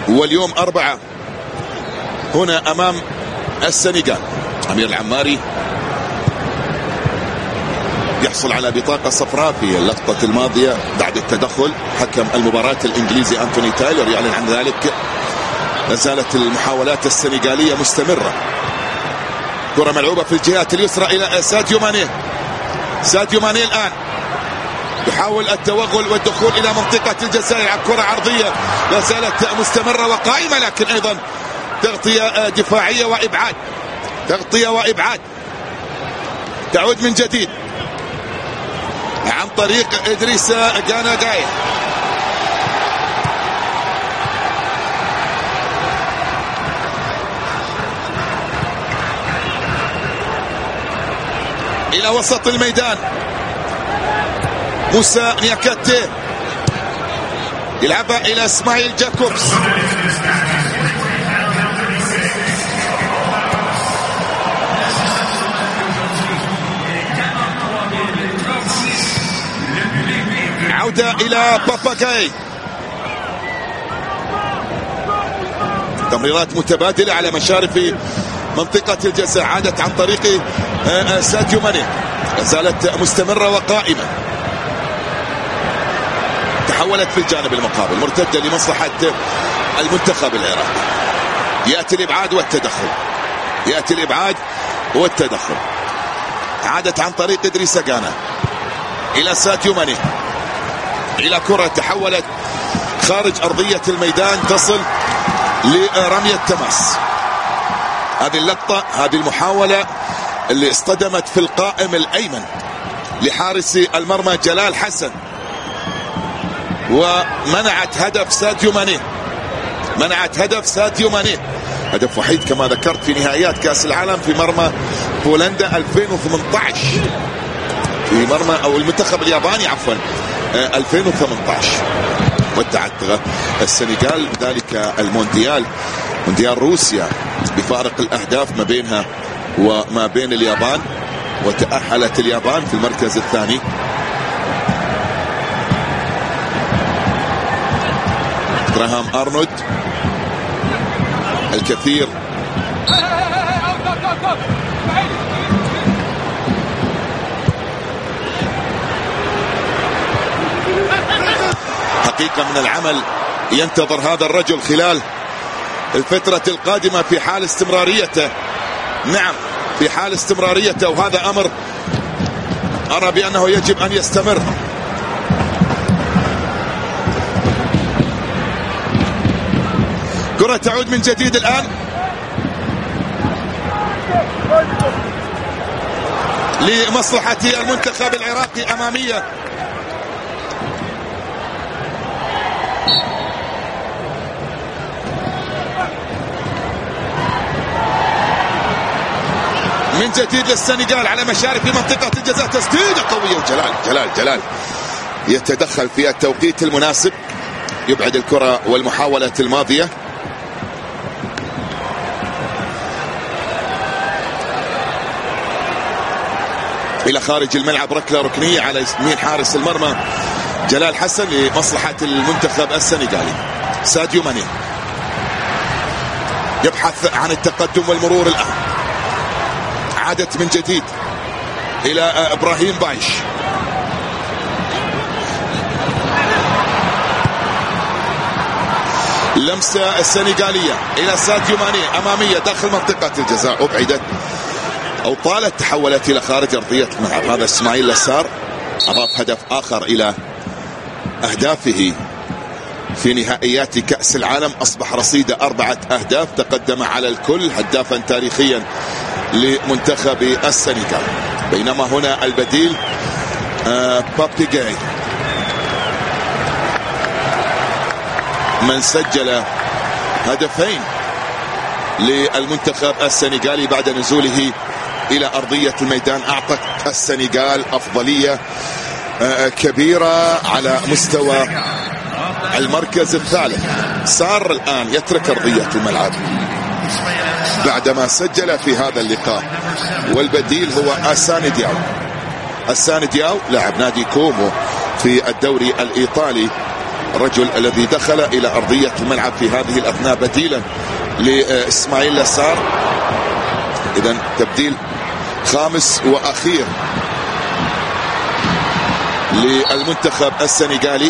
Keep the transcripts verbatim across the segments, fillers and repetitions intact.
واليوم أربعة هنا أمام السنغال. أمير العماري يحصل على بطاقة صفراء في اللقطة الماضية بعد التدخل حكم المباراة الإنجليزي أنتوني تايلور يعلن عن ذلك. لا زالت المحاولات السنغالية مستمرة. كرة ملعوبة في الجهات اليسرى إلى ساديو ماني. ساديو ماني الآن يحاول التوغل والدخول إلى منطقة الجزاء، يلعب كرة عرضية لا زالت مستمرة وقائمة، لكن أيضا تغطية دفاعية وإبعاد، تغطية وإبعاد. تعود من جديد عن طريق إدريس غانا جاي. إلى وسط الميدان موسى نياكاتي يلعبها إلى اسماعيل جاكوبس. عودة إلى باباغاي. تمريرات متبادلة على مشارف منطقة الجزاء، عادت عن طريق ساديو ماني، زالت مستمرة وقائمة. تحولت في الجانب المقابل، مرتدة لمصلحة المنتخب العراقي. يأتي الإبعاد والتدخل، يأتي الإبعاد والتدخل. عادت عن طريق إدريس غانا إلى ساديو ماني، إلى كرة تحولت خارج أرضية الميدان تصل لرمية التماس. هذه اللقطة، هذه المحاولة اللي اصطدمت في القائم الأيمن لحارس المرمى جلال حسن ومنعت هدف ساديو ماني، منعت هدف ساديو ماني. هدف وحيد كما ذكرت في نهائيات كأس العالم في مرمى بولندا ألفين وثمانية عشر، في مرمى أو المنتخب الياباني عفوا ألفين وثمانية عشر. ودعت السنغال ذلك المونديال، مونديال روسيا، بفارق الأهداف ما بينها وما بين اليابان، وتأهلت اليابان في المركز الثاني. جراهام أرنولد الكثير حقيقة من العمل ينتظر هذا الرجل خلال الفترة القادمة في حال استمراريته. نعم في حال استمراريته، وهذا أمر أرى بأنه يجب أن يستمر. كرة تعود من جديد الآن لمصلحة المنتخب العراقي أمامية. من جديد للسنغال على مشارف منطقة الجزاء، تسديدة قوية، وجلال جلال جلال يتدخل في التوقيت المناسب، يبعد الكرة والمحاولة الماضية. إلى خارج الملعب، ركلة ركنية على يمين حارس المرمى جلال حسن لمصلحة المنتخب السنغالي. ساديو ماني يبحث عن التقدم والمرور الآن. عادت من جديد إلى إبراهيم بايش. لمسة السنغالية إلى ساديو ماني أمامية داخل منطقة الجزاء، أبعدت أو طالت، تحولت إلى خارج أرضية الملعب. هذا إسماعيل لسار أضاف هدف آخر إلى أهدافه في نهائيات كأس العالم، أصبح رصيده أربعة أهداف، تقدم على الكل هدافا تاريخيا لمنتخب السنغال. بينما هنا البديل آه باباغاي من سجل هدفين للمنتخب السنغالي بعد نزوله إلى أرضية الميدان. أعطت السنغال أفضلية آه كبيرة على مستوى المركز الثالث. صار الآن يترك أرضية الملعب بعدما سجل في هذا اللقاء، والبديل هو أساني دياو. أساني دياو لاعب نادي كومو في الدوري الإيطالي، الرجل الذي دخل إلى أرضية الملعب في هذه الأثناء بديلا لإسماعيل لسار. إذن تبديل خامس وأخير للمنتخب السنغالي.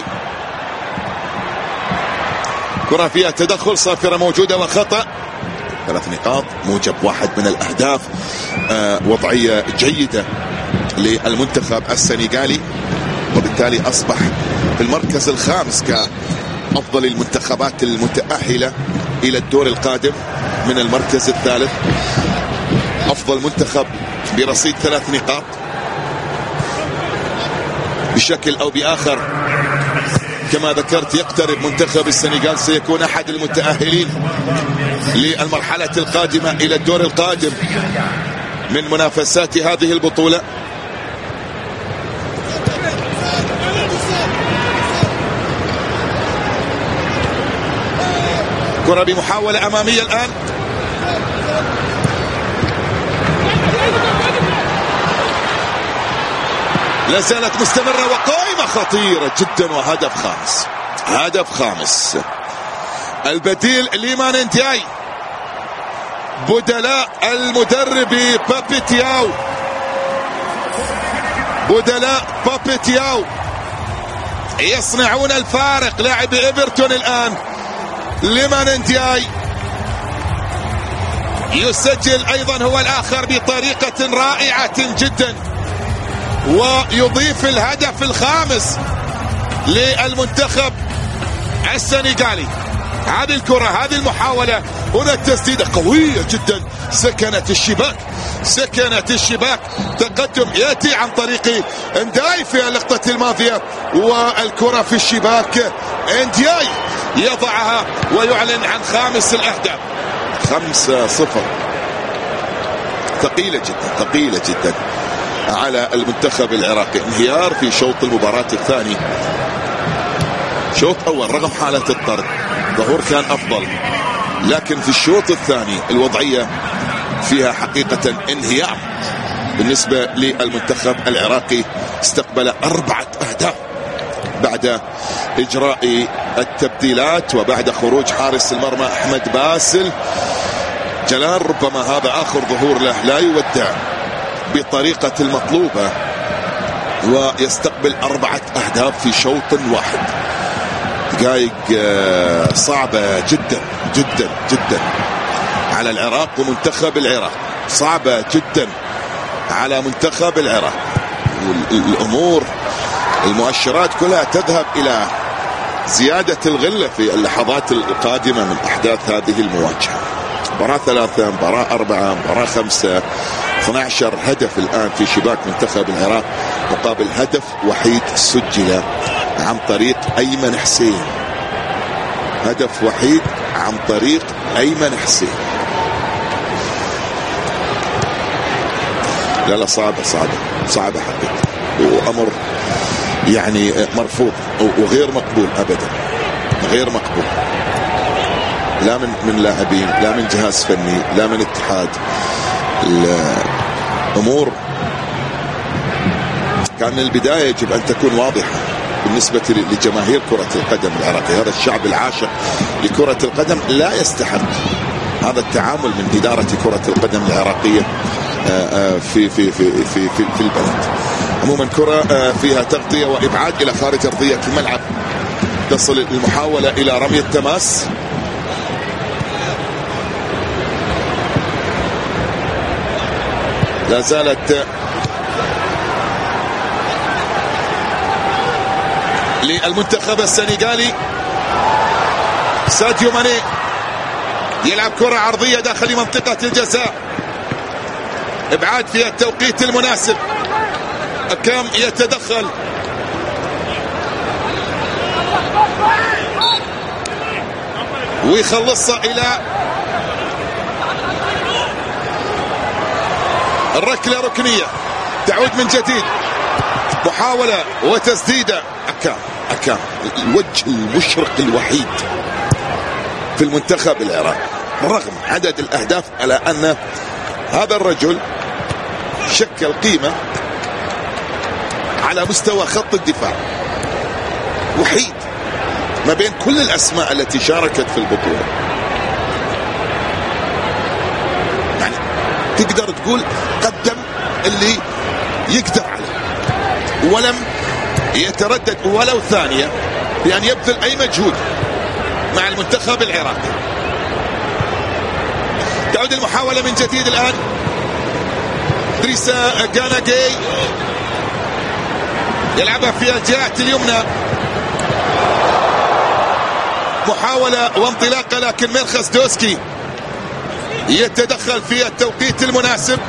كرة فيها تدخل، صافرة موجودة وخطأ. ثلاث نقاط موجب واحد من الأهداف. آه وضعية جيدة للمنتخب السنغالي، وبالتالي أصبح في المركز الخامس كأفضل المنتخبات المتأهلة إلى الدور القادم من المركز الثالث. أفضل منتخب برصيد ثلاث نقاط. بشكل أو بآخر كما ذكرت يقترب منتخب السنغال، سيكون أحد المتأهلين للمرحلة القادمة إلى الدور القادم من منافسات هذه البطولة. كرة بمحاولة أمامية الآن. لا زالت مستمرة وقائمة خطيرة جدا، وهدف خامس. هدف خامس. البديل ليمان ندياي، بدلاء المدرب بابي تياو، بدلاء بابي تياو يصنعون الفارق. لاعب ايفرتون الآن ليمان ندياي يسجل أيضا هو الآخر بطريقة رائعة جدا، ويضيف الهدف الخامس للمنتخب السنغالي. هذه الكرة، هذه المحاولة، هنا التسديدة قوية جدا، سكنت الشباك، سكنت الشباك. تقدم يأتي عن طريق انداي في اللقطة الماضية، والكرة في الشباك. انداي يضعها ويعلن عن خامس الأهداف. خمسة صفر. ثقيلة جدا، ثقيلة جدا على المنتخب العراقي. انهيار في شوط المباراة الثاني. شوط أول رغم حالة الطرد ظهور كان أفضل، لكن في الشوط الثاني الوضعية فيها حقيقة انهيار بالنسبة للمنتخب العراقي. استقبل أربعة أهداف بعد إجراء التبديلات وبعد خروج حارس المرمى أحمد باسل. جلال ربما هذا آخر ظهور له، لا يودع بطريقة المطلوبة، ويستقبل أربعة أهداف في شوط واحد. دقائق صعبة جدا جدا جدا على العراق ومنتخب العراق، صعبة جدا على منتخب العراق. والأمور المؤشرات كلها تذهب إلى زيادة الغلة في اللحظات القادمة من أحداث هذه المواجهة. مباراة ثلاثة، مباراة أربعة، مباراة خمسة، اثني عشر هدف الآن في شباك منتخب العراق مقابل هدف وحيد سجل عن طريق أيمن حسين. هدف وحيد عن طريق أيمن حسين. لا لا صعبة صعبة صعبة حقيقة، وأمر يعني مرفوض وغير مقبول أبدا، غير مقبول، لا من من لاعبين، لا من جهاز فني، لا من اتحاد. الأمور كان من البداية يجب أن تكون واضحة بالنسبة لجماهير كرة القدم العراقية. هذا الشعب العاشق لكرة القدم لا يستحق هذا التعامل من إدارة كرة القدم العراقية في في في في في, في البلد. عموما كرة فيها تغطية وإبعاد إلى خارج أرضية الملعب. تصل المحاولة إلى رمي التماس. لا زالت للمنتخب السنغالي. ساديو ماني يلعب كرة عرضية داخل منطقة الجزاء. ابعاد في التوقيت المناسب. كم يتدخل ويخلصها إلى الركلة ركنية. تعود من جديد. محاولة وتسديدة. أكام أكام الوجه المشرق الوحيد في المنتخب العراقي رغم عدد الأهداف، على أن هذا الرجل شكل قيمة على مستوى خط الدفاع. وحيد ما بين كل الأسماء التي شاركت في البطولة. يعني تقدر تقول قدم اللي يقدر عليه، ولم يتردد ولو ثانية بأن يبذل أي مجهود مع المنتخب العراقي. تعود المحاولة من جديد الآن. دريسا غاناغي يلعبها في الجهة اليمنى، محاولة وانطلاقة، لكن ميرخس دوسكي يتدخل في التوقيت المناسب.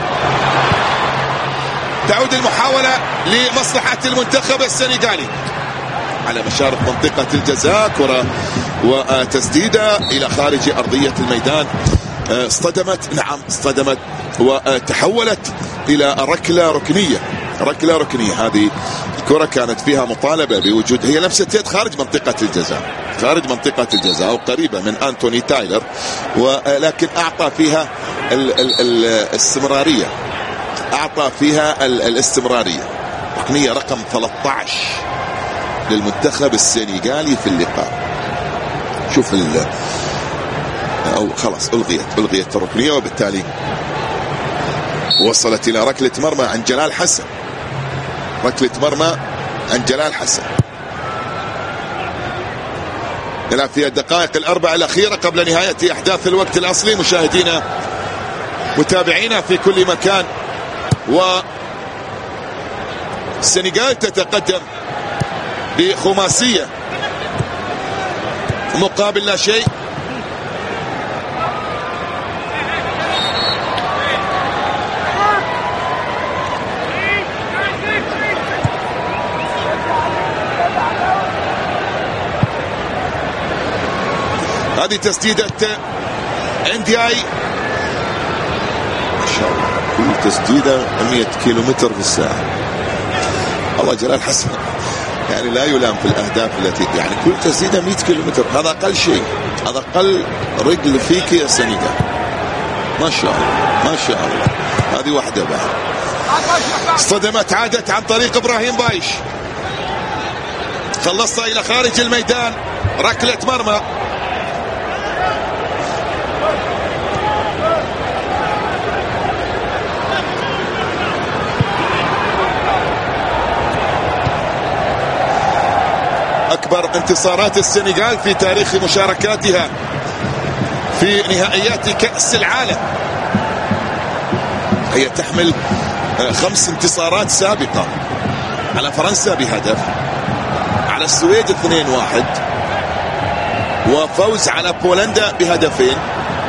تعود المحاولة لمصلحة المنتخب السنغالي على مشارف منطقة الجزاء، كرة وتسديدة إلى خارج أرضية الميدان. اصطدمت، نعم اصطدمت وتحولت إلى ركلة ركنية. ركلة ركنية، هذه الكرة كانت فيها مطالبة بوجود، هي لمسة يد خارج منطقة الجزاء، خارج منطقة الجزاء وقريبة من أنتوني تايلر، ولكن أعطى فيها ال ال ال الاستمرارية، أعطى فيها ال الاستمرارية. ركنية رقم ثلاثة عشر للمنتخب السنغالي في اللقاء. شوف ال أو خلاص ألغيت ألغيت الركنية، وبالتالي وصلت إلى ركلة مرمى عن جلال حسن. ركلة مرمى عن جلال حسن. نلعب في الدقائق الأربع الأخيرة قبل نهاية أحداث الوقت الأصلي. مشاهدينا متابعينا في كل مكان، والسنغال تتقدم بخماسية مقابل لا شيء. هذه تسديدة اندياي، ما شاء الله كل تسديدة مئة كيلومتر في الساعة. الله، جلال حسن يعني لا يلام في الأهداف التي يعني كل تسديدة مئة كيلومتر، هذا أقل شيء، هذا أقل رجل فيك يا سنغال. ما شاء الله ما شاء الله. هذه واحدة بعد اصطدمت، عادت عن طريق إبراهيم بايش، خلصها إلى خارج الميدان. ركلة مرمى. أكبر انتصارات السنغال في تاريخ مشاركاتها في نهائيات كأس العالم. هي تحمل خمس انتصارات سابقة على فرنسا بهدف، على السويد اثنين واحد، وفوز على بولندا بهدفين،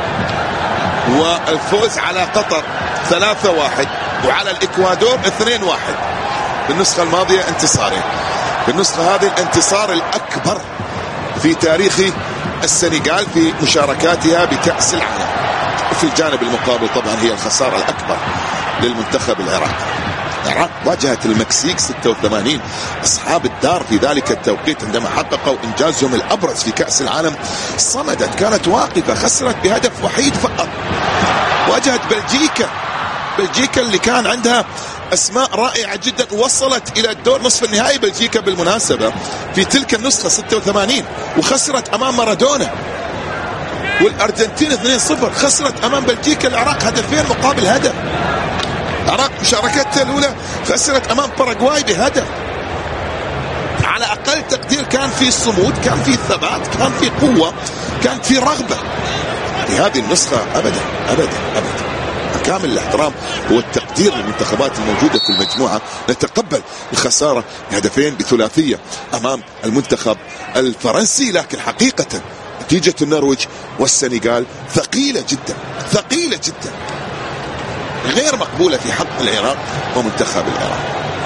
والفوز على قطر ثلاثة واحد، وعلى الإكوادور اثنين واحد. بالنسخة الماضية انتصارين، بالنسخة هذه الانتصار الأكبر في تاريخ السنغال في مشاركاتها بكأس العالم. وفي الجانب المقابل طبعا هي الخسارة الأكبر للمنتخب العراقي. العراق واجهت المكسيك ستة وثمانين، أصحاب الدار في ذلك التوقيت عندما حققوا إنجازهم الأبرز في كأس العالم. صمدت، كانت واقفة، خسرت بهدف وحيد فقط. واجهت بلجيكا، بلجيكا اللي كان عندها أسماء رائعة جدا، وصلت إلى الدور نصف النهائي بلجيكا بالمناسبة في تلك النسخة ستة وثمانين، وخسرت أمام مارادونا. والأرجنتين اثنين صفر، خسرت أمام بلجيكا العراق هدفين مقابل هدف. العراق مشاركتها الأولى خسرت أمام باراغواي بهدف. على أقل تقدير كان في صمود، كان في ثبات، كان في قوة، كان في رغبة. في هذه النسخة أبدا أبدا أبدا. كامل الاحترام والتقدير للمنتخبات الموجودة في المجموعة، نتقبل الخسارة بهدفين بثلاثية أمام المنتخب الفرنسي، لكن حقيقة نتيجة النرويج والسنغال ثقيلة جدا، ثقيلة جدا، غير مقبولة في حق العراق ومنتخب العراق.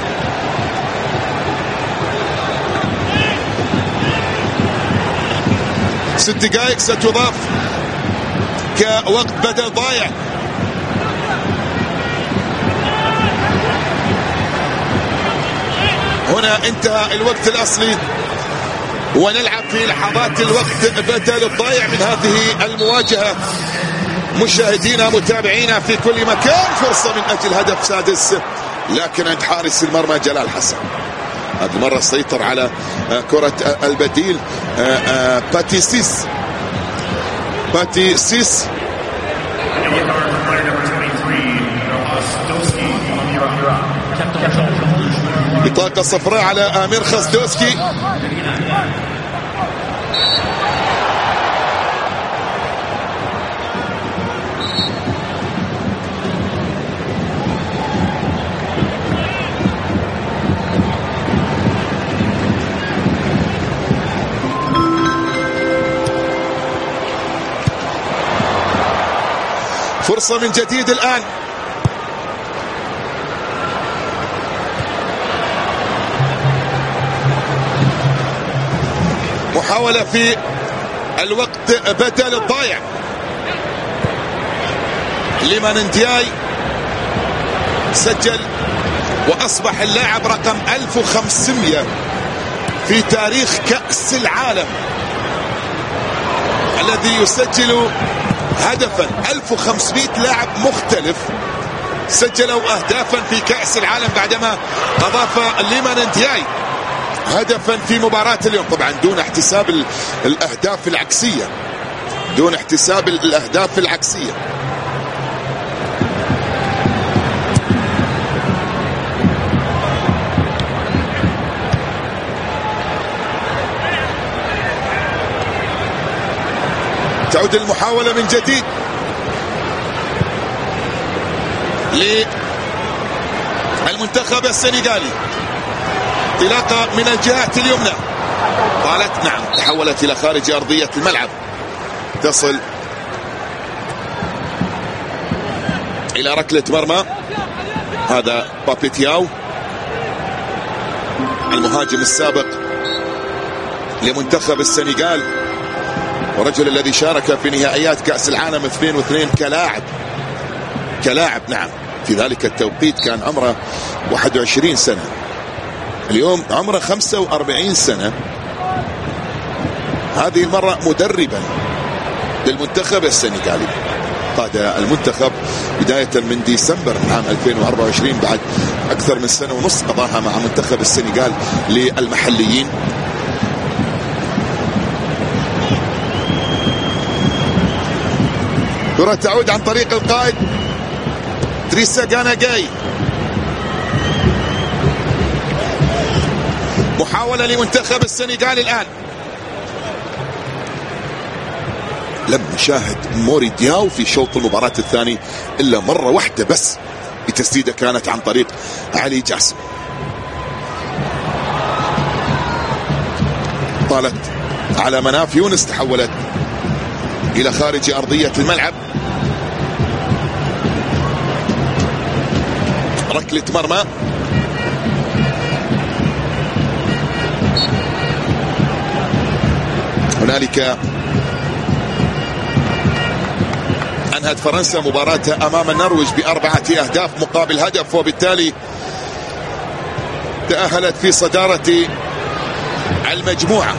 ست دقائق ستضاف كوقت بدل ضايع. هنا انتهى الوقت الأصلي، ونلعب في لحظات الوقت بدل الضايع من هذه المواجهة. مشاهدينا متابعينا في كل مكان، فرصة من أجل هدف سادس، لكن عند حارس المرمى جلال حسن. هذه المرة سيطر على كرة البديل باتيسيس باتيسيس بطاقة صفراء على أمير خزدوسكي. فرصة من جديد الآن. محاولة في الوقت بدل الضايع. ليمان ندياي سجل وأصبح اللاعب رقم ألف وخمسمئة في تاريخ كأس العالم الذي يسجل هدفا. ألف وخمسمئة لاعب مختلف سجلوا أهدافا في كأس العالم بعدما أضاف ليمان ندياي هدفا في مباراة اليوم، طبعا دون احتساب الأهداف العكسية دون احتساب الأهداف العكسية. تعود المحاولة من جديد للمنتخب السنغالي. انطلاقة من الجهة اليمنى طالت، نعم تحولت إلى خارج أرضية الملعب، تصل إلى ركلة مرمى. هذا بابيتياو المهاجم السابق لمنتخب السنغال ورجل الذي شارك في نهائيات كأس العالم اثنين واثنين كلاعب كلاعب نعم في ذلك التوقيت كان عمره واحد وعشرين سنة، اليوم عمره خمسة وأربعين سنة. هذه المرة مدربا للمنتخب السنغالي، قاد المنتخب بداية من ديسمبر عام ألفين وأربعة وعشرين بعد أكثر من سنة ونصف قضاها مع منتخب السنغال للمحليين. كرة تعود عن طريق القائد تريسا غانا جاي. محاولة لمنتخب السنغال الآن. لم نشاهد موري دياو في شوط المباراة الثاني إلا مرة واحدة بس، التسديدة كانت عن طريق علي جاسم. طالت على مناف يونس، تحولت إلى خارج أرضية الملعب. ركلة مرمى. هنالك أنهت فرنسا مباراتها أمام النرويج بأربعة أهداف مقابل هدف، وبالتالي تأهلت في صدارة المجموعة.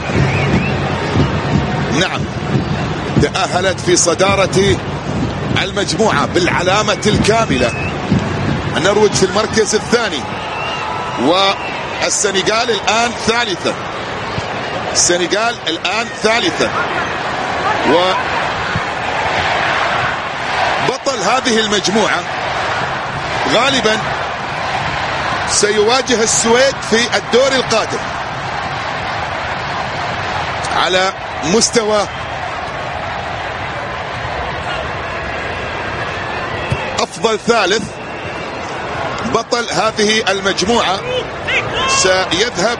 نعم تأهلت في صدارة المجموعة بالعلامة الكاملة. النرويج في المركز الثاني والسنغال الآن ثالثا. السنغال الآن ثالثا وبطل هذه المجموعة غالبا سيواجه السويد في الدور القادم على مستوى أفضل ثالث. بطل هذه المجموعة سيذهب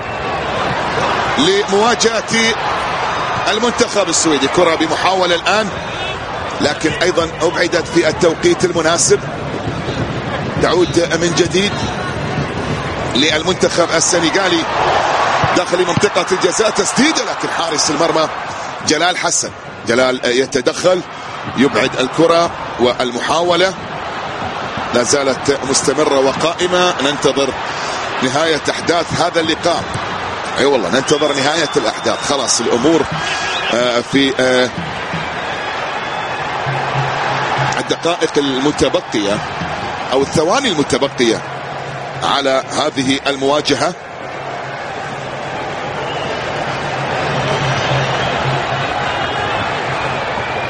لمواجهة المنتخب السويدي. كرة بمحاولة الآن لكن أيضا أبعدت في التوقيت المناسب. تعود من جديد للمنتخب السنغالي داخل منطقة الجزاء، تسديدة لكن حارس المرمى جلال حسن. جلال يتدخل يبعد الكرة والمحاولة لا زالت مستمرة وقائمة. ننتظر نهاية أحداث هذا اللقاء. اي أيوة والله ننتظر نهاية الأحداث. خلاص الأمور في الدقائق المتبقية أو الثواني المتبقية على هذه المواجهة.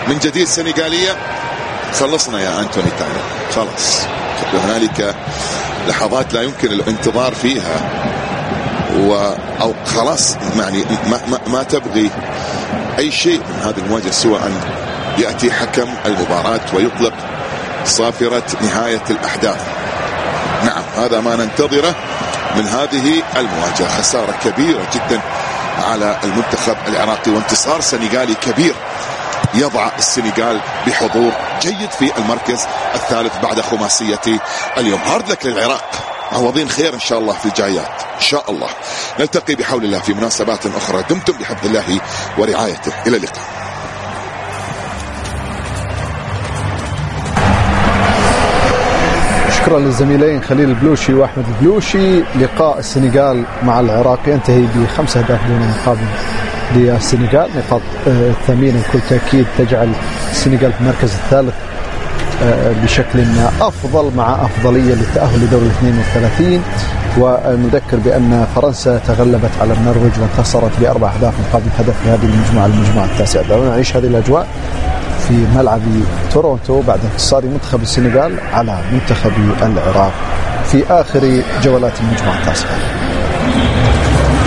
من جديد سنغالية. خلصنا يا أنتوني تايلر، خلاص هنالك لحظات لا يمكن الانتظار فيها، و أو خلاص يعني ما, ما, ما تبغي أي شيء من هذه المواجهة سوى أن يأتي حكم المباراة ويطلق صافرة نهاية الأحداث. نعم هذا ما ننتظره من هذه المواجهة. خسارة كبيرة جدا على المنتخب العراقي، وانتصار سنغالي كبير يضع السنغال بحضور جيد في المركز الثالث بعد خماسية اليوم. هارد لك للعراق، معوضين خير إن شاء الله في الجايات إن شاء الله. نلتقي بحول الله في مناسبات أخرى. دمتم بحفظ الله ورعايته، إلى اللقاء. شكرا للزميلين خليل البلوشي واحمد البلوشي. لقاء السنغال مع العراق ينتهي بخمسة اهداف دون مقابل للسنغال. نقاط ثمينة بكل تأكيد تجعل السنغال في المركز الثالث بشكل أفضل مع أفضلية للتأهل لدور الاثنين والثلاثين. ونذكر بأن فرنسا تغلبت على النرويج وانتصرت بأربع أهداف مقابل هدف في هذه المجموعة المجموعة التاسعة. دعونا نعيش هذه الأجواء في ملعب تورونتو بعد انتصار منتخب السنغال على منتخب العراق في آخر جولات المجموعة التاسعة.